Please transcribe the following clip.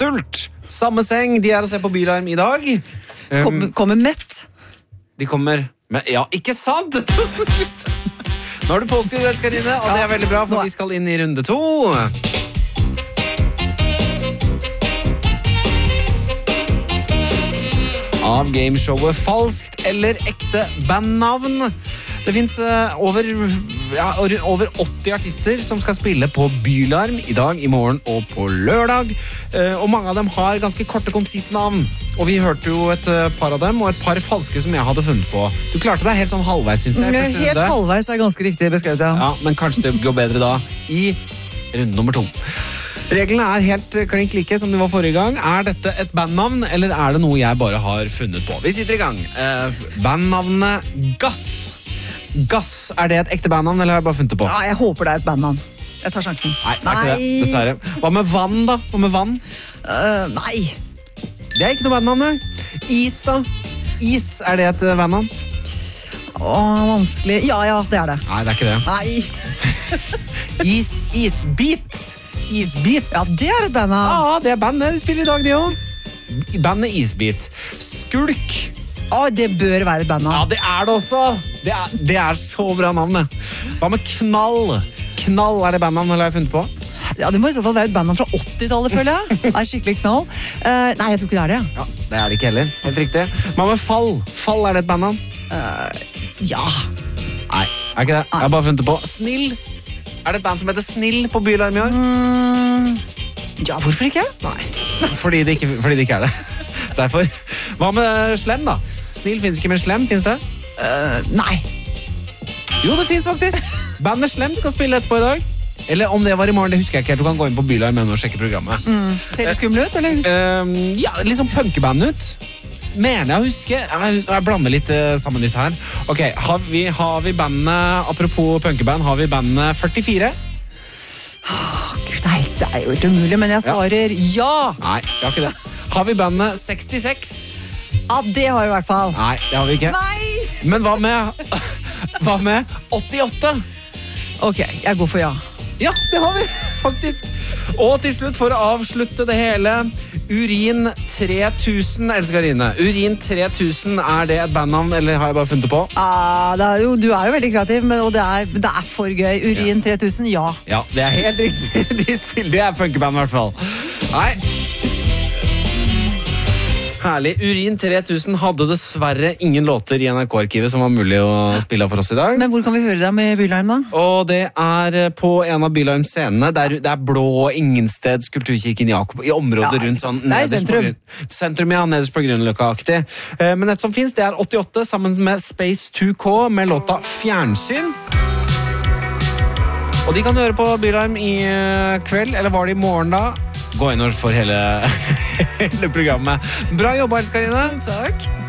Sult, samme seng, de er å se på Bylarm i dag. Kommer mett. De kommer med, ja, ikke sant? Nå har du påskrudd, Karine, og det er veldig bra, for vi skal inn i runde 2. Av gameshowet Falskt eller ekte bandnavn. Det finnes over 80 artister som skal spille på Bylarm i dag, i morgen og på lørdag. Og mange av dem har ganske korte, konsiste navn. Og vi hørte jo et par av dem, og et par falske som jeg hadde funnet på. Du klarte deg helt sånn halvveis, synes jeg. Helt halvveis er ganske riktig beskrevet, ja. Ja, men kanskje det går bedre da i runde nummer 2. Reglene er helt klink like som de var forrige gang. Er dette et bandnavn, eller er det noe jeg bare har funnet på? Vi sitter i gang. Bandnavnet Gass. Gass, er det et ekte bandnavn, eller har jeg bare funnet det på? Ja, jeg håper det er et bandnavn. Jeg tar sjansen. Nei, det er ikke det, dessverre. Hva med vann, da? Hva med vann? Nei. Det er ikke noe bandnavn. Is, da? Is, er det et bandnavn? Vanskelig. Ja, det er det. Nei, det er ikke det. Nei. Isbit. Isbit. Ja, det er et bandnavn. Ja, det er bandet. De spiller i dag, de også. Bandet Isbit. Skulk. Det bør være et bandnavn. Ja, det er det også. Det er så bra navn, det. Hva med Knall? Knall, er det bandnavn, eller har jeg funnet på? Ja, det må i så fall være et bandnavn fra 80-tallet, føler jeg. Det er skikkelig knall. Nei, jeg tror ikke det er det. Ja, det er det ikke heller. Helt riktig. Hva med Fall? Fall, er det et bandnavn? Ja. Nei, er ikke det. Jeg har bare funnet det på. Snill. Er det et band som heter Snill på Bylarm i år? Ja, hvorfor ikke? Nei, fordi det ikke er det. Derfor. Hva med Slem, da? Snill finnes ikke, men Slem, finnes det? Nei. Jo, det finnes faktisk. Bandet Slem skal spille etterpå i dag. Eller om det var i morgen, det husker jeg ikke helt. Du kan gå inn på Bylarm og sjekke programmet. Ser det skummel ut, eller? Ja, litt sånn punkeband ut. Mener jeg å huske. Jeg blander litt sammen disse her. Ok, har vi bandet, apropos punkeband, har vi bandet 44? Gud, nei, det er jo ikke umulig, men jeg svarer ja. Nei, jeg har ikke det. Har vi bandet 66? Ja, det har vi i hvert fall. Nei, det har vi ikke. Nei! Men hva med 88? Ok, jeg går for ja. Ja, det har vi, faktisk. Og til slutt, for å avslutte det hele, Urin 3000, Karine. Urin 3000, er det et bandnavn, eller har jeg bare funnet det på? Du er jo veldig kreativ, og det er for gøy. Urin 3000, ja. Ja, det er helt riktig. De er punkeband i hvert fall. Nei. Herlig. Urin 3000 hadde dessverre ingen låter i NRK-arkivet som var mulig å spille for oss i dag. Men hvor kan vi høre dem i Bylarm, da? Og det er på en av Bylarms scenene. Det er Blå Ingensteds Kulturkirken Jakob, i området rundt sånn sentrum, ja, nederst på Grønløkka-aktig. Men et som finnes, det er 88 sammen med Space 2K med låta Fjernsyn. Og de kan høre på Bylarm i kveld, eller var det i morgen da? Gå inn for hele programmet. Bra jobba, Karine. Takk.